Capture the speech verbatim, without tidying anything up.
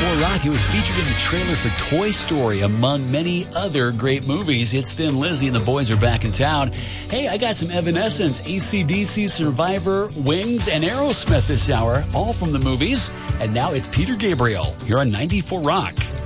ninety-four Rock. He was featured in the trailer for Toy Story, among many other great movies. It's Thin Lizzy and the boys are back in town. Hey, I got some Evanescence, A C D C, Survivor, Wings, and Aerosmith this hour, all from the movies. And now it's Peter Gabriel here on ninety-four Rock.